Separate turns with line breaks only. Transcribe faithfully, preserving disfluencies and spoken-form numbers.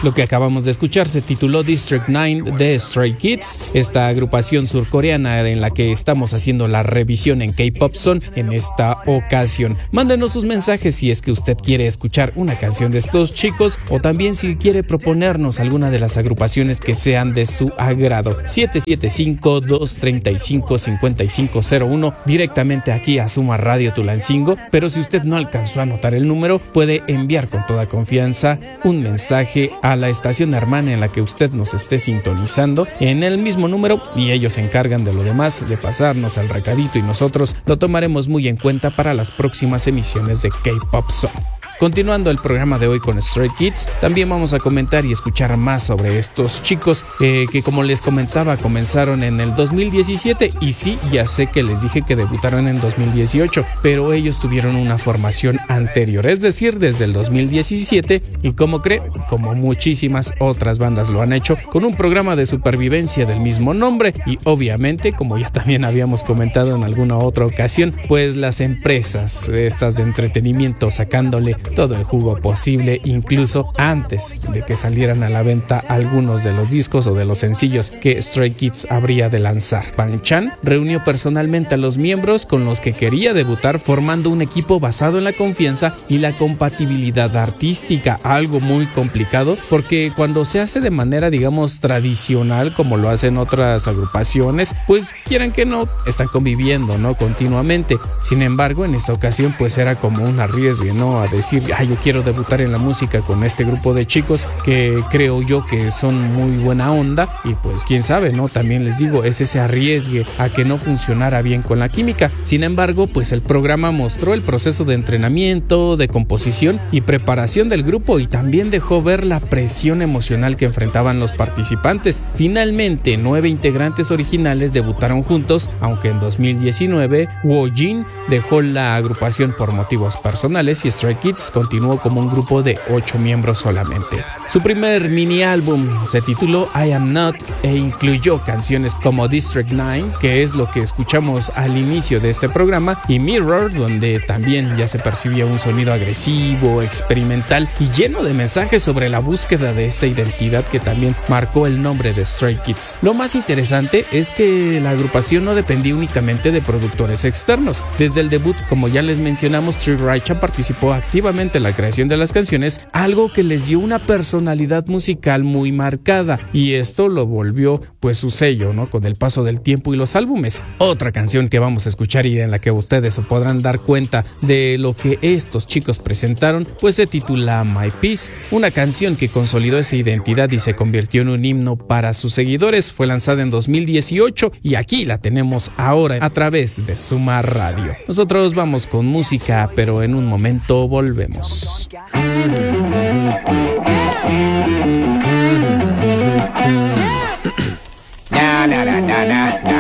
Lo que acabamos de escuchar se tituló District nueve de Stray Kids, esta agrupación surcoreana en la que estamos haciendo la revisión en K-Pop Zone en esta ocasión. Mándenos sus mensajes si es que usted quiere escuchar una canción de estos chicos o también si quiere proponernos alguna de las agrupaciones que sean de su agrado. siete siete cinco, dos tres cinco, cinco cinco cero uno directamente aquí a Suma Radio Tulancingo, pero si usted no alcanzó a anotar el número, puede enviar con toda confianza un mensaje a la estación hermana en la que usted nos esté sintonizando en el mismo número y ellos se encargan de lo demás, de pasarnos el recadito y nosotros lo tomaremos muy en cuenta para las próximas emisiones de K-Pop Zone. Continuando el programa de hoy con Stray Kids, también vamos a comentar y escuchar más sobre estos chicos eh, que, como les comentaba, comenzaron en el dos mil diecisiete y sí, ya sé que les dije que debutaron en dos mil dieciocho, pero ellos tuvieron una formación anterior, es decir, desde el dos mil diecisiete y como cree, como muchísimas otras bandas lo han hecho, con un programa de supervivencia del mismo nombre y obviamente, como ya también habíamos comentado en alguna otra ocasión, pues las empresas estas de entretenimiento sacándole todo el jugo posible, incluso antes de que salieran a la venta algunos de los discos o de los sencillos que Stray Kids habría de lanzar. Bang Chan reunió personalmente a los miembros con los que quería debutar, formando un equipo basado en la confianza y la compatibilidad artística, algo muy complicado porque cuando se hace de manera, digamos, tradicional, como lo hacen otras agrupaciones, pues quieran que no, están conviviendo, ¿no? Continuamente. Sin embargo, en esta ocasión, pues era como un arriesgue, ¿no? A decir, ay, yo quiero debutar en la música con este grupo de chicos que creo yo que son muy buena onda y pues quién sabe, ¿no? También les digo, es ese arriesgue a que no funcionara bien con la química. Sin embargo, pues el programa mostró el proceso de entrenamiento, de composición y preparación del grupo y también dejó ver la presión emocional que enfrentaban los participantes. Finalmente, nueve integrantes originales debutaron juntos, aunque en dos mil diecinueve Woo-jin dejó la agrupación por motivos personales y Stray Kids continuó como un grupo de ocho miembros solamente. Su primer mini álbum se tituló I Am Not e incluyó canciones como District nueve, que es lo que escuchamos al inicio de este programa, y Mirror, donde también ya se percibía un sonido agresivo, experimental y lleno de mensajes sobre la búsqueda de esta identidad que también marcó el nombre de Stray Kids. Lo más interesante es que la agrupación no dependía únicamente de productores externos. Desde el debut, como ya les mencionamos, Tree Raicha participó activamente en la creación de las canciones, algo que les dio una personalidad musical muy marcada y esto lo volvió pues su sello, ¿no? Con el paso del tiempo y los álbumes. Otra canción que vamos a escuchar y en la que ustedes se podrán dar cuenta de lo que estos chicos presentaron, pues se titula My Peace, una canción que consolidó esa identidad y se convirtió en un himno para sus seguidores. Fue lanzada en dos mil dieciocho y aquí la tenemos ahora a través de Suma Radio. Nosotros vamos con música, pero en un momento volvemos.
Na na na na na na